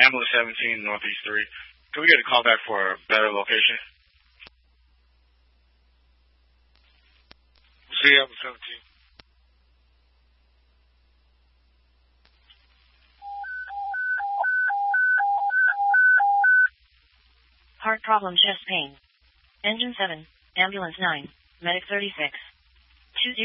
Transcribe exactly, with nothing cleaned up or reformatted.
Ambulance seventeen, Northeast three. Can we get a call back for a better location? See Ambulance seventeen. Heart problem, chest pain. Engine seven, Ambulance nine, Medic thirty-six.